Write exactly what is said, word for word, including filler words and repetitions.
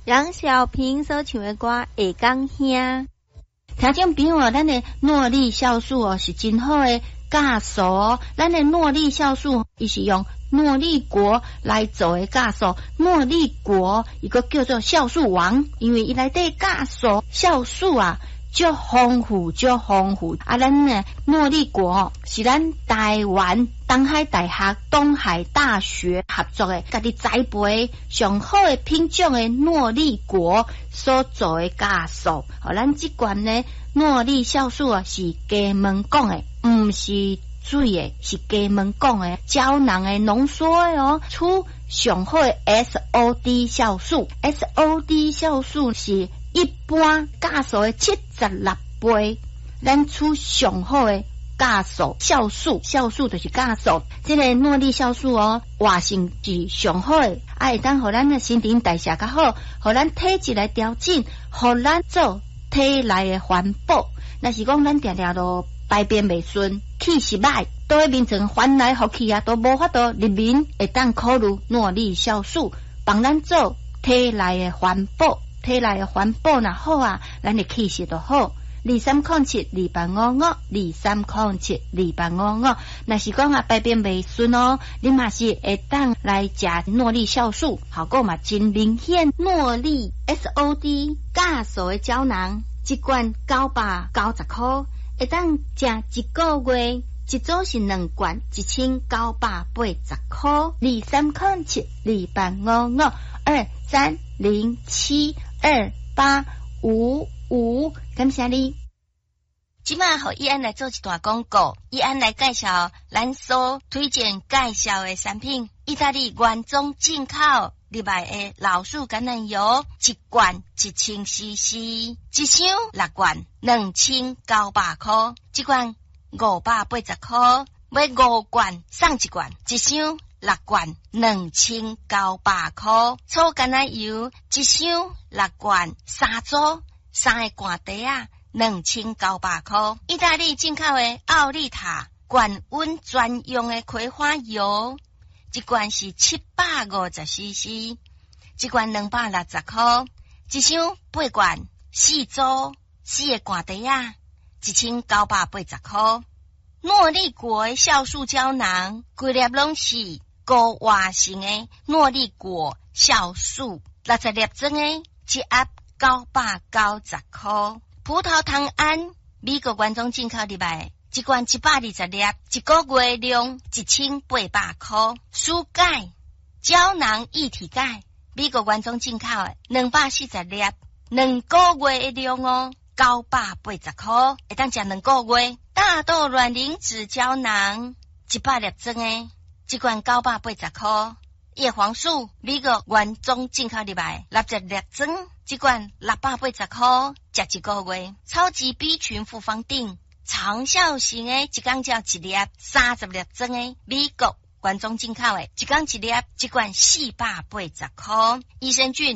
杨小平所唱的歌会讲听。 听众朋友，咱的诺丽酵素哦是真好的酵素哦，咱的诺丽酵素伊是用诺丽果来做的酵素，诺丽果一个叫做酵素王，因为伊内底酵素酵素啊足丰富足丰富啊！咱呢诺丽果是咱台湾东海大学、东海大学合作的，家己栽培上好的品种的诺丽果所做的酵素。好，咱这罐呢诺丽酵素啊是加门讲的，唔是水的，是加门讲的，胶囊的浓缩的哦，出上好的 S O D 酵素 ，S O D 酵素是一般酵素的七十六倍，咱出上好的酵素，酵素酵素就是酵素，这个诺丽酵素哦，活性是上好的，啊会当互咱的新陈代谢较好，互咱体质来调整，互咱做体内的环保。若是讲咱常常都排便未顺，气是歹，都会变成翻来覆去啊，都无法度入眠，会当考虑诺丽酵素，帮咱做体内的环保。体内的环保若好啊，咱的气势就好。二三空七二八五五，二三空七二八五五。若是讲啊排便未顺哦，你嘛是会当来食诺丽酵素，效果嘛真明显。诺丽 S O D 酵素的胶囊，一罐九百九十块，会当食一个月。一组是两罐，一千九百八十块。二三空七二八五五，二三零七二八五五，感谢你。 今晚和易安来做一段广告，易安来介绍咱所推荐介绍的产品，意大利原装进口入来的老树橄榄油，一罐一千 C C， 一箱六罐两千九百块，一罐五百八十块，买五罐送一罐，一箱六罐两千九百块。粗橄榄油一箱六罐，三组三个罐底啊，两千九百块。意大利进口的奥利塔高温专用的葵花油，一罐是七百五十 C C， 一罐两百六十块，一箱八罐，四组四个罐底啊，一千九百八十块。诺丽果的酵素胶囊，规粒拢是高活性的诺丽果酵素，六十粒装的，一盒九百九十块。葡萄糖胺，美国原装进口入来，一罐一百二十粒，一个月量一千八百块。舒钙胶囊一体钙，美国原装进口的，两百四十粒，两个月的量哦。九百八十块，会当食两个月。大豆卵磷脂胶囊一百粒装的，一罐九百八十块。叶黄素美国原装进口入来，六十粒装，一罐六百八十块，食一个月。超级 B 群复方定长效型的，一工照一粒，三十粒装的，美国原装进口的，一工一粒，一罐四百八十块。益生菌